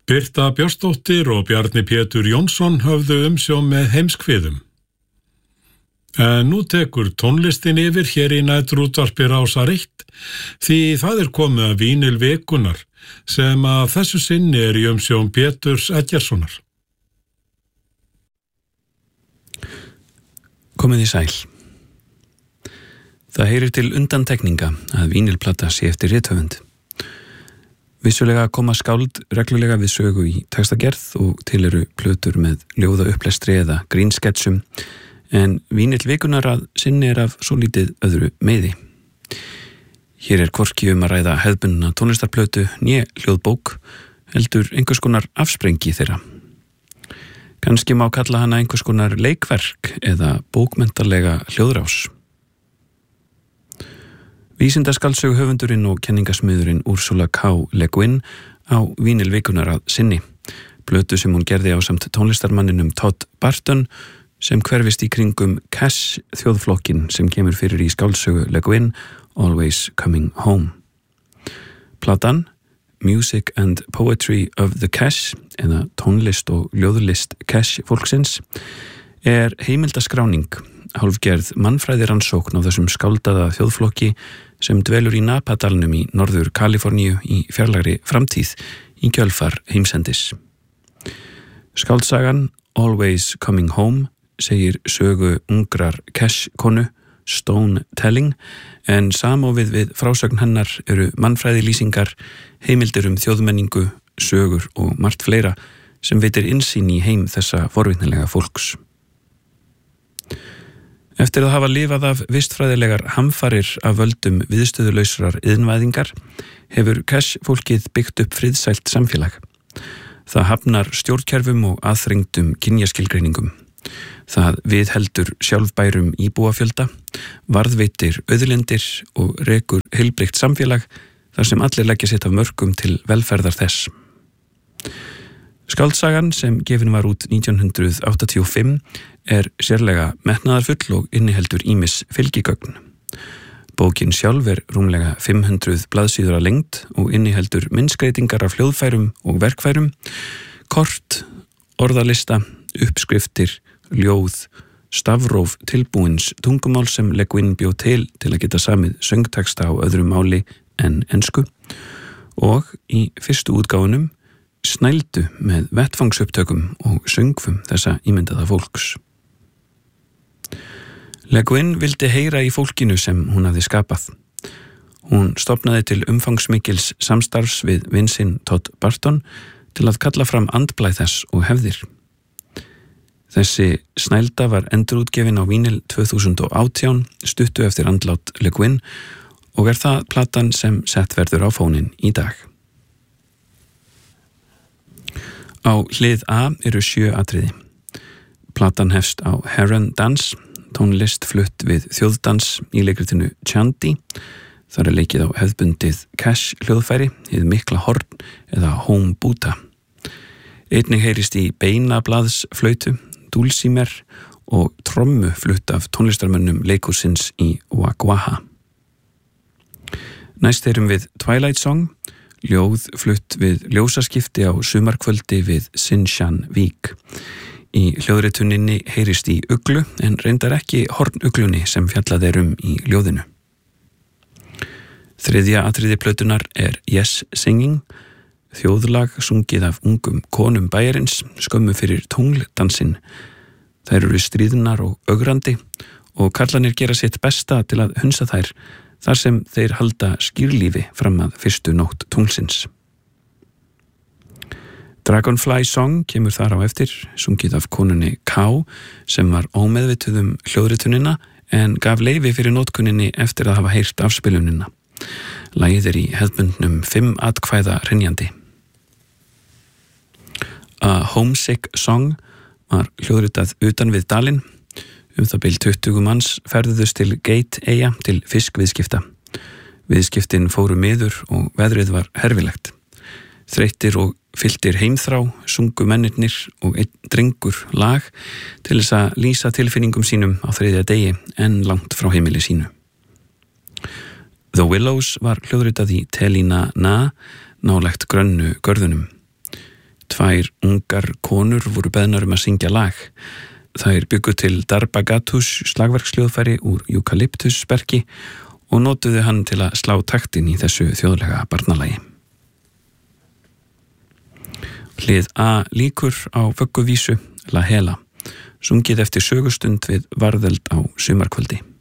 Birta Björnsdóttir og Bjarni Pétur Jónsson höfðu umsjón með heimskviðum. En nú tekur tónlistin yfir hér í næturútvarpi Rásar 1 því það komið að vínil vikunar sem að þessu sinni í umsjón Péturs Eggertssonar. Komið í sæl. Það heyrir til undantekninga að vínilplata sé eftir rithöfund. Vissulega koma skáld reglulega við sögu í textagerð og til eru plötur með ljóða upplestri eða grínsketsum, en vínill vikunar að sinni af svo lítið öðru meiði. Hér hvorki að ræða hefðbundna tónlistarplötu né hljóðbók, heldur einhvers konar afsprengi þeirra. Kannski má kalla hana einhvers konar leikverk eða bókmenntarlega hljóðrás. Vísindaskaldsögu höfundurinn og kenningasmiðurinn Ursula K. Le Guin á vínil vikunar að sinni, plötu sem hún gerði ásamt tónlistarmanninum Todd Barton, sem hverfist í kringum Cash þjóðflokkin sem kemur fyrir í skáldsögu Le Guin, Always Coming Home. Platan, Music and Poetry of the Cash, eða tónlist og ljóðlist Cash fólksins, heimildaskráning, hálfgerð mannfræðirannsókn á þessum skáldaða þjóðflokki sem dvelur í Napadalnum í norður Kaliforníu í fjarlægri framtíð í kjölfar heimsendis. Skáldsagan Always Coming Home segir sögu ungrar Cash-konu, Stone Telling, en samofið við frásögn hennar eru mannfræðilýsingar, heimildir þjóðmenningu, sögur og margt fleira sem veitir innsýn í heim þessa forvitnilega fólks. Eftir að hafa lifað af vistfræðilegar hamfarir af völdum viðstöðulausrar iðnvæðingar hefur Cash-fólkið byggt upp friðsælt samfélag. Það hafnar stjórnkerfum og aðþrengdum kynjaskilgreiningum. Það viðheldur sjálfbærum íbúafjölda, varðveitir auðlindir og rekur heilbrigt samfélag þar sem allir leggja sitt af mörkum til velferðar þess. Skáldsagan sem gefin var út 1985 sérlega metnaðarfull og inniheldur ýmis fylgigögn. Bókin sjálf rúmlega 500 blaðsíður að lengd og inniheldur myndskreitingar af hljóðfærum og verkfærum, kort, orðalista, uppskriftir, ljóð, stafróf tilbúins tungumál sem Le Guin bjó til að geta samið söngteksta á öðru máli en ensku, og í fyrstu útgáfunum snældu með vettfangsupptökum og söngfum þessa ímyndaða fólks. Le Guin vildi heyra í fólkinu sem hún hafði skapað. Hún stofnaði til umfangsmikils samstarfs við vin sinn Todd Barton til að kalla fram andblæð þess og hefðir. Þessi snælda var endurútgefin á vínil 2018, stuttu eftir andlát Le Guin, og það platan sem sett verður á fóninn í dag. Á hlið A eru 7 atriði. Platan hefst á Heron Dance, tónlist flutt við þjóðdans í leikritinu Chanty. Þar leikið á hefðbundið Cash hljóðfæri, hið mikla horn eða home búta. Einnig heyrist í beinablaðsflautu, dúlsímer og trommu flutt af tónlistarmönnum leikhússins í Wagwaha. Næst heyrum við Twilight Song, ljóð flutt við ljósaskipti á sumarkvöldi við Sinshan Vík. Í hljóðrituninni heyrist í uglu en reyndar ekki hornuglunni sem fjallað í ljóðinu. Þriðja atriði plötunar Yes Singing, þjóðlag sungið af ungum konum bæjarins skömmu fyrir tungdansinn. Þær eru stríðnar og ögrandi og karlarnir gera sitt besta til að hunsa þær þar sem þeir halda skýrlífi fram að fyrstu nótt tunglsins. Dragonfly Song kemur þar á eftir, sungið af konunni K sem var ómeðvituð hljóðritunina en gaf leyfi fyrir notkuninni eftir að hafa heyrt afspilunina. Lagið í hefðbundnum 5 atkvæða hrynjandi. A Homesick Song var hljóðritað utan við dalinn. Það bil 20 manns ferðuðust til Gate eyja til fiskviðskipta. Viðskiptin fóru miður og veðrið var herfilegt. Þreyttir og fylltir heimþrá sungu mennirnir og einn drengur lag til þess að lýsa tilfinningum sínum á þriðja degi en langt frá heimili sínu. The Willows var hljóðritað í Telina Na, nálægt grönnu görðunum. 2 ungar konur voru beðnar að syngja lag. Þær byggu til Darbagatus slagverksljóðfæri úr Eukalyptusberki og notuðu hann til að slá taktinn í þessu þjóðlega barnalagi. Hlið A líkur á vögguvísu La Hela, sungið eftir sögustund við Varðöld á sumarkvöldi.